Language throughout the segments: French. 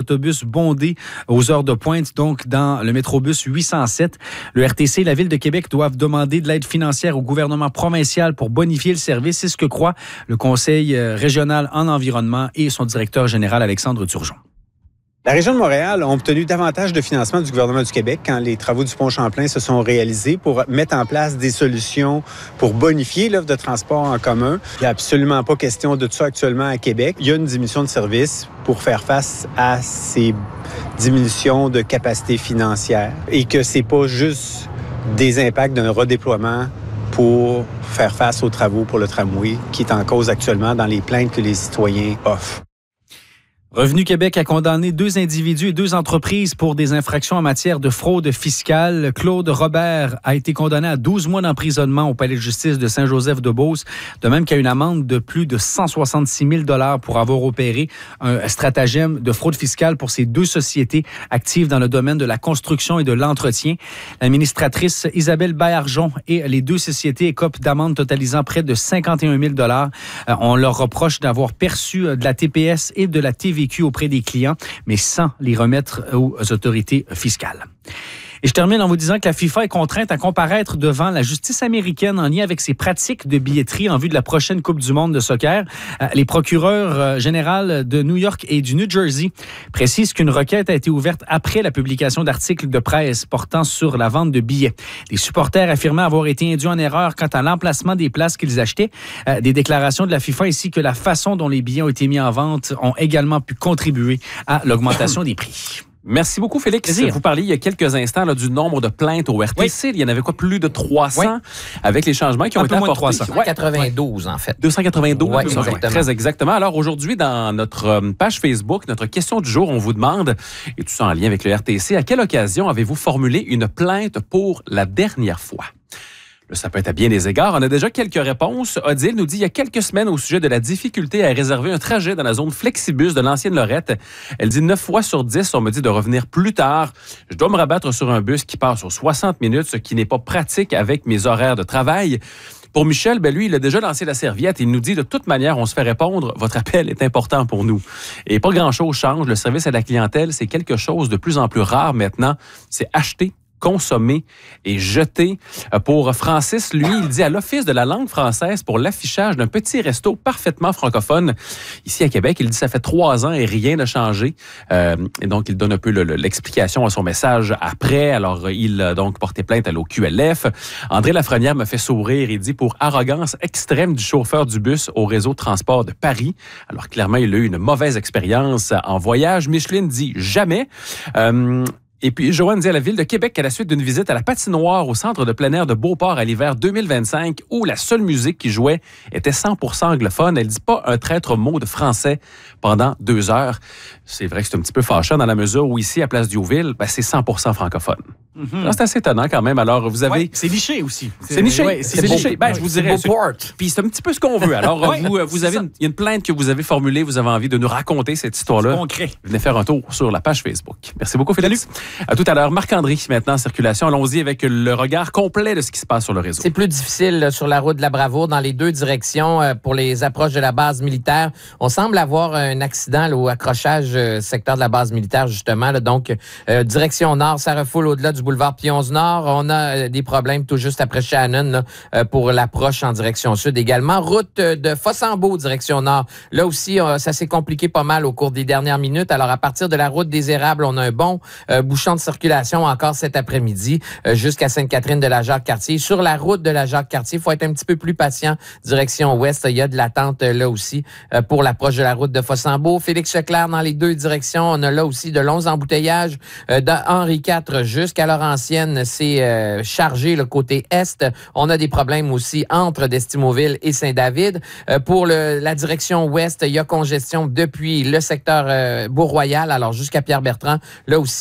autobus bondés aux heures de pointe, donc dans le Métrobus 807. Le RTC et la Ville de Québec doivent demander de l'aide financière au gouvernement provincial pour bonifier le service. C'est ce que croit le Conseil régional en environnement et son directeur général Alexandre Turgeon. La Région de Montréal a obtenu davantage de financement du gouvernement du Québec quand les travaux du pont Champlain se sont réalisés pour mettre en place des solutions pour bonifier l'offre de transport en commun. Il n'y a absolument pas question de ça actuellement à Québec. Il y a une diminution de services pour faire face à ces diminutions de capacité financière et que c'est pas juste des impacts d'un redéploiement pour faire face aux travaux pour le tramway qui est en cause actuellement dans les plaintes que les citoyens offrent. Revenu Québec a condamné 2 individus et 2 entreprises pour des infractions en matière de fraude fiscale. Claude Robert a été condamné à 12 mois d'emprisonnement au palais de justice de Saint-Joseph-de-Beauce, de même qu'à une amende de plus de 166 000 pour avoir opéré un stratagème de fraude fiscale pour ces 2 sociétés actives dans le domaine de la construction et de l'entretien. L'administratrice Isabelle Baillargeon et les 2 sociétés écopent d'amendes totalisant près de 51 000 On leur reproche d'avoir perçu de la TPS et de la TVQ auprès des clients, mais sans les remettre aux autorités fiscales. Et je termine en vous disant que la FIFA est contrainte à comparaître devant la justice américaine en lien avec ses pratiques de billetterie en vue de la prochaine Coupe du monde de soccer. Les procureurs généraux de New York et du New Jersey précisent qu'une requête a été ouverte après la publication d'articles de presse portant sur la vente de billets. Les supporters affirmaient avoir été induits en erreur quant à l'emplacement des places qu'ils achetaient. Des déclarations de la FIFA ainsi que la façon dont les billets ont été mis en vente ont également pu contribuer à l'augmentation des prix. Merci beaucoup, Félix. Plaisir. Vous parliez il y a quelques instants là, du nombre de plaintes au RTC. Oui. Il y en avait quoi, plus de 300 avec les changements qui ont été apportés? 292, en fait. 292, oui, exactement. Très exactement. Alors aujourd'hui, dans notre page Facebook, notre question du jour, on vous demande, et tout ça en lien avec le RTC, à quelle occasion avez-vous formulé une plainte pour la dernière fois? Ça peut être à bien des égards. On a déjà quelques réponses. Odile nous dit, il y a quelques semaines au sujet de la difficulté à réserver un trajet dans la zone Flexibus de l'ancienne Lorette. Elle dit 9 fois sur 10, on me dit de revenir plus tard. Je dois me rabattre sur un bus qui part sur 60 minutes, ce qui n'est pas pratique avec mes horaires de travail. Pour Michel, lui, il a déjà lancé la serviette. Il nous dit, de toute manière, on se fait répondre, votre appel est important pour nous. Et pas grand-chose change. Le service à la clientèle, c'est quelque chose de plus en plus rare maintenant. C'est acheter, consommer et jeter. Pour Francis, lui, il dit à l'Office de la langue française pour l'affichage d'un petit resto parfaitement francophone ici à Québec. Il dit ça fait 3 ans et rien n'a changé. Et donc, il donne un peu l'explication à son message après. Alors, il a donc porté plainte à l'OQLF. André Lafrenière me fait sourire. Il dit pour arrogance extrême du chauffeur du bus au réseau de transport de Paris. Alors, clairement, il a eu une mauvaise expérience en voyage. Micheline dit jamais. Et puis, Joanne dit à la Ville de Québec qu'à la suite d'une visite à la patinoire au centre de plein air de Beauport à l'hiver 2025, où la seule musique qui jouait était 100% anglophone, elle dit pas un traître mot de français pendant 2 heures. C'est vrai que c'est un petit peu fâchant dans la mesure où ici, à Place Diouville, c'est 100% francophone. Mm-hmm. C'est assez étonnant quand même. Alors, vous avez... Ouais, c'est niché aussi. C'est niché. Ouais, c'est niché. Je vous dirais... Puis c'est un petit peu ce qu'on veut. Alors, vous avez il y a une plainte que vous avez formulée. Vous avez envie de nous raconter cette histoire-là. Concret. Venez faire un tour sur la page Facebook. Merci beaucoup, Félix. À tout à l'heure. Marc-André, maintenant en circulation. Allons-y avec le regard complet de ce qui se passe sur le réseau. C'est plus difficile là, sur la route de la Bravoure dans les 2 directions pour les approches de la base militaire. On semble avoir un accident là, au accrochage secteur de la base militaire, justement. Là, donc, direction nord, ça refoule au-delà du boulevard Pionze-Nord. On a des problèmes tout juste après Shannon là, pour l'approche en direction sud également. Route de Fossambeau, direction nord. Là aussi, ça s'est compliqué pas mal au cours des dernières minutes. Alors, à partir de la route des Érables, on a un bon bouchon de circulation encore cet après-midi jusqu'à Sainte-Catherine de la Jacques-Cartier. Sur la route de la Jacques-Cartier, il faut être un petit peu plus patient. Direction ouest, il y a de l'attente là aussi pour l'approche de la route de Fossambeau. Félix-Leclerc dans les 2 directions. On a là aussi de longs embouteillages d'Henri IV jusqu'à Laurentienne. C'est chargé le côté est. On a des problèmes aussi entre Destimoville et Saint-David. Pour la direction ouest, il y a congestion depuis le secteur Beau-Royal, alors jusqu'à Pierre-Bertrand. Là aussi, on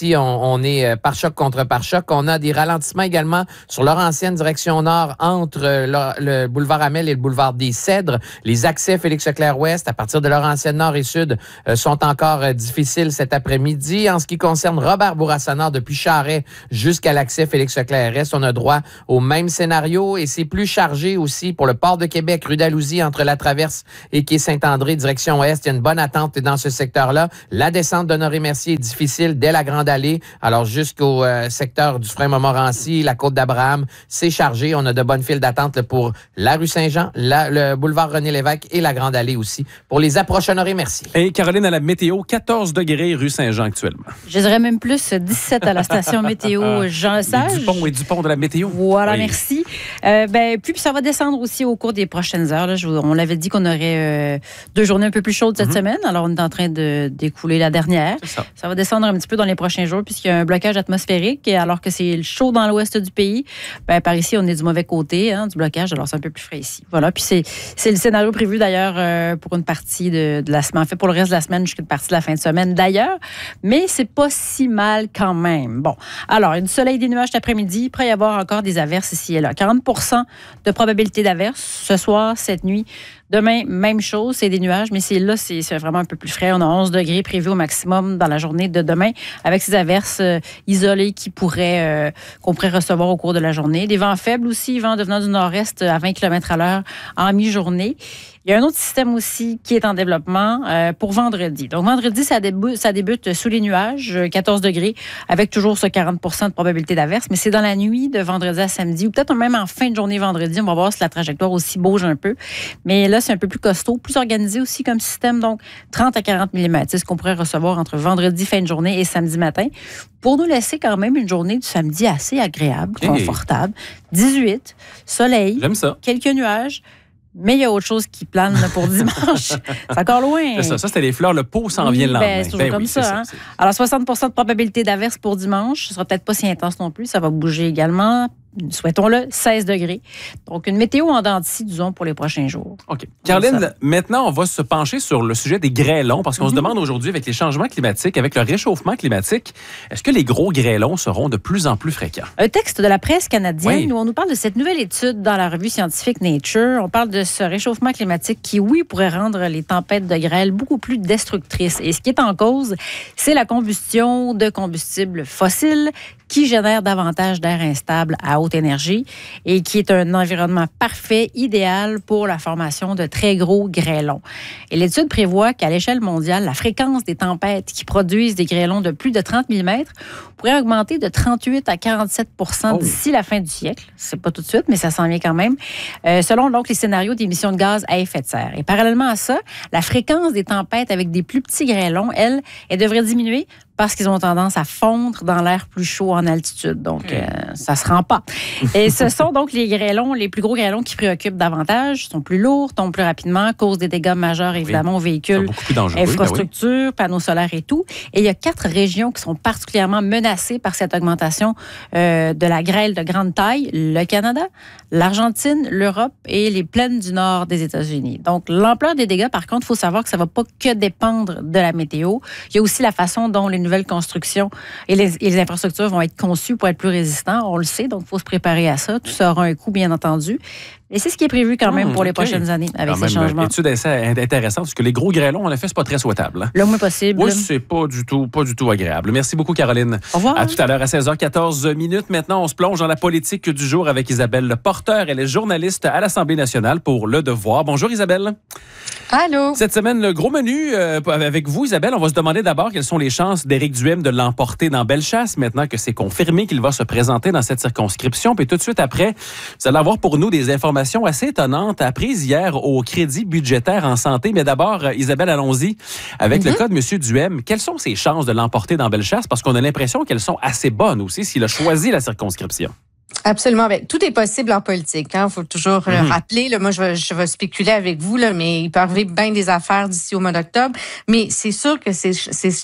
on est pare-choc contre pare-choc. On a des ralentissements également sur Laurentienne, direction nord, entre le boulevard Amel et le boulevard des Cèdres. Les accès Félix-Leclerc-Ouest, à partir de Laurentienne nord et sud, sont encore difficiles cet après-midi. En ce qui concerne Robert-Bourassa-Nord, depuis Charest jusqu'à l'accès Félix-Leclerc-Est, on a droit au même scénario et c'est plus chargé aussi pour le port de Québec, rue d'Alousie, entre la Traverse et quai Saint-André, direction ouest. Il y a une bonne attente dans ce secteur-là. La descente d'Honoré-Mercier est difficile dès la Grande Allée, alors jusqu'au secteur du frein Montmorency, la Côte d'Abraham, c'est chargé. On a de bonnes files d'attente pour la rue Saint-Jean, le boulevard René-Lévesque et la Grande Allée aussi, pour les approches Honoré-Mercier. Et Caroline, à la météo, 14 degrés rue Saint-Jean actuellement. Je dirais même plus 17 à la station météo Jean-Lesage. Dupont de la météo. Voilà, oui. Merci. Puis ça va descendre aussi au cours des prochaines heures. Là. On l'avait dit qu'on aurait 2 journées un peu plus chaudes cette semaine. Alors, on est en train d'écouler la dernière. Ça va descendre un petit peu dans les prochains jours puisqu'il y a un blocage atmosphérique. Et alors que c'est chaud dans l'ouest du pays, par ici, on est du mauvais côté du blocage. Alors, c'est un peu plus frais ici. Voilà. Puis c'est le scénario prévu d'ailleurs pour une partie de la semaine. En fait, pour le reste de la semaine jusqu'à une partie de la fin de semaine d'ailleurs. Mais c'est pas si mal quand même. Bon. Alors, il y a du soleil et des nuages cet après-midi. Il pourrait y avoir encore des averses ici et là. 40% de probabilité d'averses ce soir, cette nuit. Demain, même chose, c'est des nuages, mais c'est vraiment un peu plus frais. On a 11 degrés prévus au maximum dans la journée de demain, avec ces averses isolées qu'on pourrait recevoir au cours de la journée. Des vents faibles aussi, vents devenant du nord-est à 20 km à l'heure en mi-journée. Il y a un autre système aussi qui est en développement pour vendredi. Donc, vendredi, ça débute sous les nuages, 14 degrés, avec toujours ce 40% de probabilité d'averse. Mais c'est dans la nuit de vendredi à samedi, ou peut-être même en fin de journée vendredi. On va voir si la trajectoire aussi bouge un peu. Mais là, c'est un peu plus costaud, plus organisé aussi comme système. Donc, 30 à 40 mm, c'est ce qu'on pourrait recevoir entre vendredi, fin de journée et samedi matin, pour nous laisser quand même une journée du samedi assez agréable, confortable. 18, soleil, j'aime ça. Quelques nuages. Mais il y a autre chose qui plane pour dimanche. C'est encore loin. C'est ça, c'était les fleurs. Le pot s'en vient le lendemain. C'est toujours comme ça. Alors, 60% de probabilité d'averse pour dimanche. Ce sera peut-être pas si intense non plus. Ça va bouger également. Souhaitons-le, 16 degrés. Donc, une météo en dents de scie, disons, pour les prochains jours. OK. Caroline, maintenant, on va se pencher sur le sujet des grêlons, parce qu'on se demande aujourd'hui, avec les changements climatiques, avec le réchauffement climatique, est-ce que les gros grêlons seront de plus en plus fréquents? Un texte de la presse canadienne où on nous parle de cette nouvelle étude dans la revue scientifique Nature. On parle de ce réchauffement climatique qui, oui, pourrait rendre les tempêtes de grêle beaucoup plus destructrices. Et ce qui est en cause, c'est la combustion de combustibles fossiles qui génère davantage d'air instable à haute énergie et qui est un environnement parfait, idéal pour la formation de très gros grêlons. Et l'étude prévoit qu'à l'échelle mondiale, la fréquence des tempêtes qui produisent des grêlons de plus de 30 mm pourrait augmenter de 38 à 47 % d'ici la fin du siècle. C'est pas tout de suite, mais ça s'en vient quand même, selon donc les scénarios d'émissions de gaz à effet de serre. Et parallèlement à ça, la fréquence des tempêtes avec des plus petits grêlons, elle devrait diminuer parce qu'ils ont tendance à fondre dans l'air plus chaud en altitude. Donc, ça se rend pas. Et ce sont donc les grêlons, les plus gros grêlons qui préoccupent davantage, sont plus lourds, tombent plus rapidement, causent des dégâts majeurs, évidemment, aux véhicules, infrastructures, panneaux solaires et tout. Et il y a 4 régions qui sont particulièrement menacées par cette augmentation de la grêle de grande taille. Le Canada, l'Argentine, l'Europe et les plaines du nord des États-Unis. Donc, l'ampleur des dégâts, par contre, il faut savoir que ça ne va pas que dépendre de la météo. Il y a aussi la façon dont les nouvelles constructions et les infrastructures vont être conçues pour être plus résistants. On le sait, donc il faut se préparer à ça. Tout ça aura un coût, bien entendu. Et c'est ce qui est prévu quand même pour les prochaines années avec ces changements. Une étude assez intéressante parce que les gros grêlons, en effet, c'est pas très souhaitable. Hein? Le moins possible. Oui, c'est pas du tout agréable. Merci beaucoup, Caroline. Au revoir. À tout à l'heure à 16h14. Maintenant, on se plonge dans la politique du jour avec Isabelle Porter. Elle est journaliste à l'Assemblée nationale pour Le Devoir. Bonjour, Isabelle. Allô. Cette semaine, le gros menu avec vous, Isabelle. On va se demander d'abord quelles sont les chances d'Éric Duhaime de l'emporter dans Bellechasse, maintenant que c'est confirmé qu'il va se présenter dans cette circonscription. Puis tout de suite après, vous allez avoir pour nous des informations assez étonnantes apprises hier au crédit budgétaire en santé. Mais d'abord, Isabelle, allons-y avec le cas de M. Duhaime. Quelles sont ses chances de l'emporter dans Bellechasse? Parce qu'on a l'impression qu'elles sont assez bonnes aussi s'il a choisi la circonscription. Absolument. Ben, tout est possible en politique. Il faut toujours le rappeler. Là, moi, je vais spéculer avec vous, là, mais il peut arriver bien des affaires d'ici au mois d'octobre. Mais c'est sûr que ses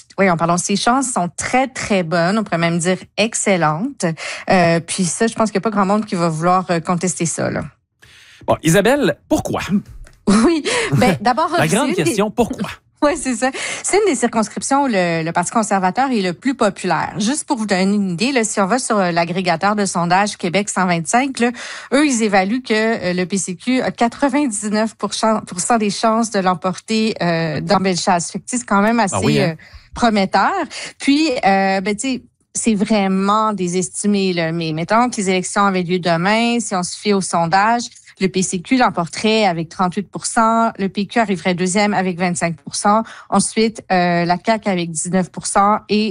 chances sont très, très bonnes. On pourrait même dire excellentes. Puis ça, je pense qu'il n'y a pas grand monde qui va vouloir contester ça. Là. Bon, Isabelle, pourquoi? Oui. Ben, d'abord, la grande question, pourquoi? Oui, c'est ça. C'est une des circonscriptions où le Parti conservateur est le plus populaire. Juste pour vous donner une idée, là, si on va sur l'agrégateur de sondage Québec 125, là, eux, ils évaluent que le PCQ a 99% des chances de l'emporter dans Bellechasse. Fait que c'est quand même assez prometteur. Puis, tu sais, c'est vraiment des estimés, là. Mais mettons que les élections avaient lieu demain, si on se fie au sondage, le PCQ l'emporterait avec 38%, le PQ arriverait deuxième avec 25%, ensuite la CAQ avec 19% et